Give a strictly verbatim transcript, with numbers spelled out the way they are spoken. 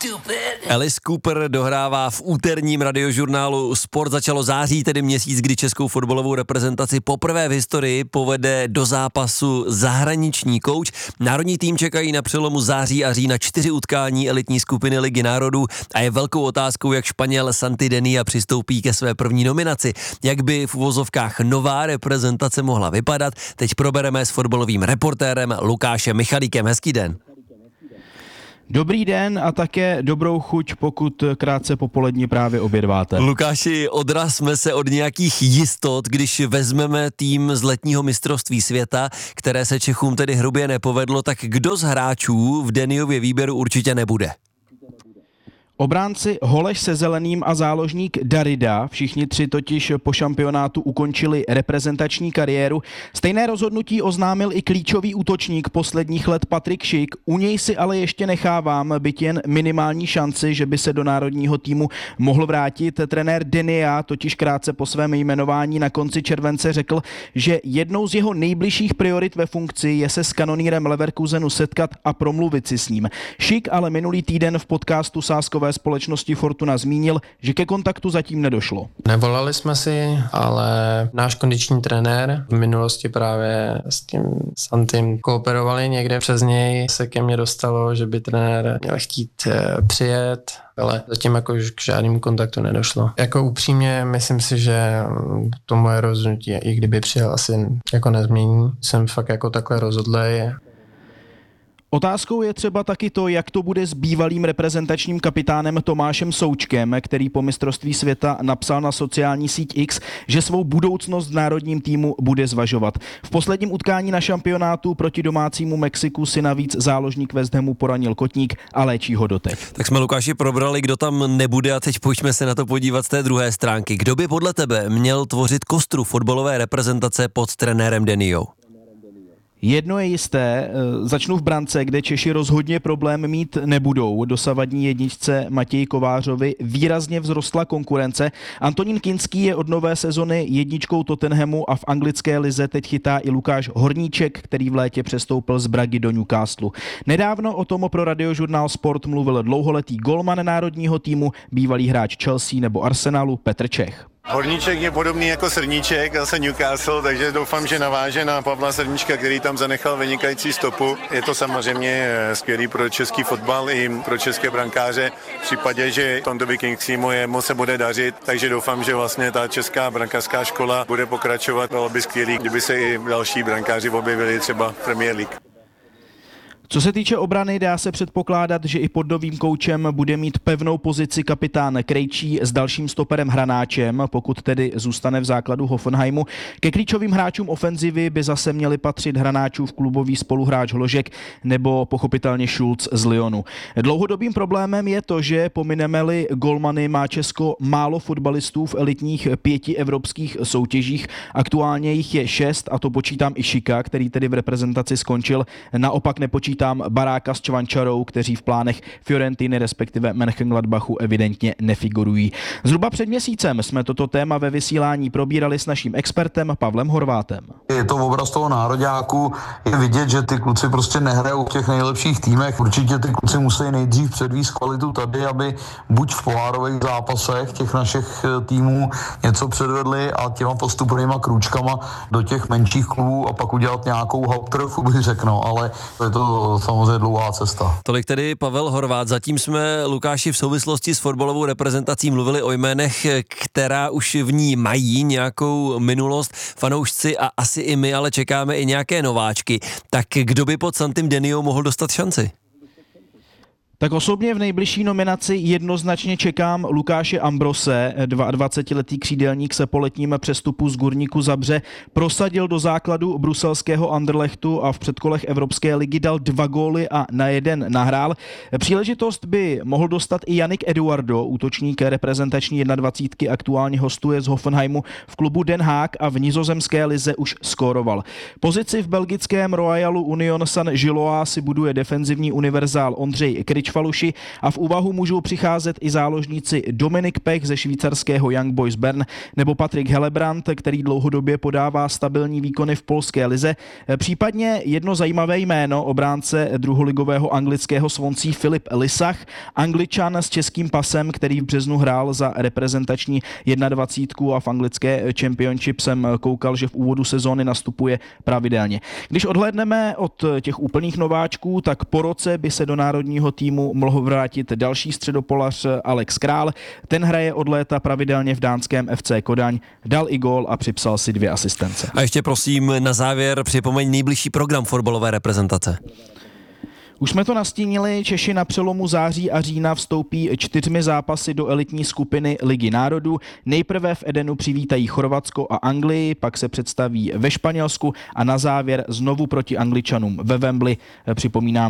Alice Cooper dohrává v úterním radiožurnálu Sport. Začalo září, tedy měsíc, kdy českou fotbalovou reprezentaci poprvé v historii povede do zápasu zahraniční kouč. Národní tým čekají na přelomu září a října čtyři utkání elitní skupiny Ligy národů a je velkou otázkou, jak Španěl Santi Denia přistoupí ke své první nominaci. Jak by v uvozovkách nová reprezentace mohla vypadat, teď probereme s fotbalovým reportérem Lukášem Michalíkem. Hezký den. Dobrý den a také dobrou chuť, pokud krátce popolední právě obědváte. Lukáši, odrazme se od nějakých jistot, když vezmeme tým z letního mistrovství světa, které se Čechům tedy hrubě nepovedlo, tak kdo z hráčů v Deniově výběru určitě nebude? Obránci Holeš se zeleným a záložník Darida, všichni tři totiž po šampionátu ukončili reprezentační kariéru. Stejné rozhodnutí oznámil i klíčový útočník posledních let Patrik Schick. U něj si ale ještě nechávám byť jen minimální šanci, že by se do národního týmu mohl vrátit. Trenér Denia totiž krátce po svém jmenování na konci července řekl, že jednou z jeho nejbližších priorit ve funkci je se s kanonýrem Leverkusenu setkat a promluvit si s ním. Schick ale minulý týden v podcastu sáskové společnosti Fortuna zmínil, že ke kontaktu zatím nedošlo. Nevolali jsme si, ale náš kondiční trenér v minulosti právě s tím Santim kooperovali, někde přes něj se ke mně dostalo, že by trenér měl chtít přijet, ale zatím jako k žádnému kontaktu nedošlo. Jako upřímně myslím si, že to moje rozhodnutí, i kdyby přijel, asi jako nezmění. Jsem fakt jako takhle rozhodlej. Otázkou je třeba taky to, jak to bude s bývalým reprezentačním kapitánem Tomášem Součkem, který po mistrovství světa napsal na sociální síť X, že svou budoucnost v národním týmu bude zvažovat. V posledním utkání na šampionátu proti domácímu Mexiku si navíc záložník West Hamu poranil kotník a léčí ho doteď. Tak jsme, Lukáši, probrali, kdo tam nebude a teď pojďme se na to podívat z té druhé stránky. Kdo by podle tebe měl tvořit kostru fotbalové reprezentace pod trenérem Deniou? Jedno je jisté, začnu v brance, kde Češi rozhodně problém mít nebudou. Dosavadní jedničce Matěji Kovářovi výrazně vzrostla konkurence. Antonín Kinský je od nové sezony jedničkou Tottenhamu a v anglické lize teď chytá i Lukáš Horníček, který v létě přestoupil z Bragy do Newcastlu. Nedávno o tom pro radiožurnál Sport mluvil dlouholetý golman národního týmu, bývalý hráč Chelsea nebo Arsenalu Petr Čech. Horníček je podobný jako Srníček, zase Newcastle, takže doufám, že naváže na Pavla Srníčka, který tam zanechal vynikající stopu. Je to samozřejmě skvělý pro český fotbal i pro české brankáře. V případě, že Tondovi Kingsleymu mu se bude dařit, takže doufám, že vlastně ta česká brankářská škola bude pokračovat. Bylo by skvělý, kdyby se i další brankáři objevili třeba v Premier League. Co se týče obrany, dá se předpokládat, že i pod novým koučem bude mít pevnou pozici kapitán Krejčí s dalším stoperem Hranáčem, pokud tedy zůstane v základu Hoffenheimu. Ke klíčovým hráčům ofenzivy by zase měli patřit Hranáčův klubový spoluhráč Hložek nebo pochopitelně Schulz z Lyonu. Dlouhodobým problémem je to, že pomineme-li golmany, má Česko málo fotbalistů v elitních pěti evropských soutěžích. Aktuálně jich je šest a to počítám i Schicka, který tedy v reprezentaci skončil. Naopak nepočítám tam Baráka s Čvančarou, kteří v plánech Fiorentiny, respektive Mönchengladbachu evidentně nefigurují. Zhruba před měsícem jsme toto téma ve vysílání probírali s naším expertem Pavlem Horvátem. Je to obraz toho nároďáku, je vidět, že ty kluci prostě nehrajou v těch nejlepších týmech. Určitě ty kluci musí nejdřív předvíst kvalitu tady, aby buď v pohárových zápasech těch našich týmů něco předvedli a těma postupnýma krůčkama do těch menších klubů a pak udělat nějakou halptrochu, bych řekl, no, ale to je to samozřejmě dlouhá cesta. Tolik tedy Pavel Horvát. Zatím jsme, Lukáši, v souvislosti s fotbalovou reprezentací mluvili o jménech, která už v ní mají nějakou minulost. Fanoušci a asi i my, ale čekáme i nějaké nováčky. Tak kdo by pod Santim Deniou mohl dostat šanci? Tak osobně v nejbližší nominaci jednoznačně čekám Lukáše Ambrose. dvacetiletý křídelník se po letním přestupu z Gurníku Zabře prosadil do základu bruselského Anderlechtu a v předkolech Evropské ligy dal dva góly a na jeden nahrál. Příležitost by mohl dostat i Yannick Eduardo, útočník reprezentační dvacítky, aktuálně hostuje z Hoffenheimu v klubu Den Haag a v nizozemské lize už skóroval. Pozici v belgickém Royalu Union Saint-Gilloise si buduje defenzivní univerzál Ondřej Krič Faluši a v úvahu můžou přicházet i záložníci Dominik Pech ze švýcarského Young Boys Bern nebo Patrik Helebrant, který dlouhodobě podává stabilní výkony v polské lize. Případně jedno zajímavé jméno, obránce druholigového anglického Swansea Filip Lisach, Angličan s českým pasem, který v březnu hrál za reprezentační dvacítku a v anglické Championship jsem koukal, že v úvodu sezóny nastupuje pravidelně. Když odhlédneme od těch úplných nováčků, tak po roce by se do národního týmu mohl vrátit další středopolař Alex Král. Ten hraje od léta pravidelně v dánském F C Kodaň, dal i gól a připsal si dvě asistence. A ještě prosím na závěr připomeň nejbližší program fotbalové reprezentace. Už jsme to nastínili, Češi na přelomu září a října vstoupí čtyřmi zápasy do elitní skupiny Ligy národů. Nejprve v Edenu přivítají Chorvatsko a Anglii, pak se představí ve Španělsku a na závěr znovu proti Angličanům ve Wembley. Připomínám,